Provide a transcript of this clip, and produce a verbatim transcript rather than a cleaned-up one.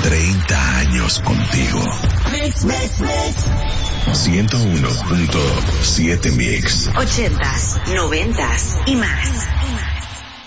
treinta años contigo. Mix, mix, mix. ciento uno punto siete Mix. Ochentas, noventas y más.